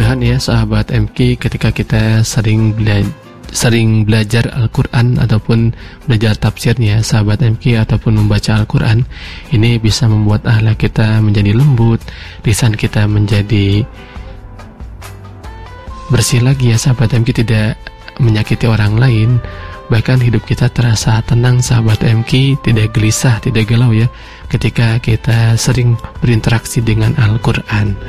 mudah-mudahan ya sahabat MQ, ketika kita sering belajar Al-Quran ataupun belajar tafsirnya sahabat MQ ataupun membaca Al-Quran, ini bisa membuat akhlak kita menjadi lembut, lisan kita menjadi bersih lagi ya sahabat MQ, tidak menyakiti orang lain. Bahkan hidup kita terasa tenang sahabat MQ, tidak gelisah, tidak galau ya, ketika kita sering berinteraksi dengan Al-Quran.